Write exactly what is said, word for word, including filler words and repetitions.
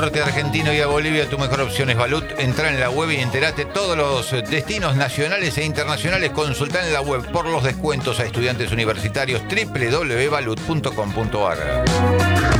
norte argentino y a Bolivia, tu mejor opción es Balut. Entrá en la web y enterate todos los destinos nacionales e internacionales. Consultá en la web por los descuentos a estudiantes universitarios doble u doble u doble u punto balut punto com punto ar.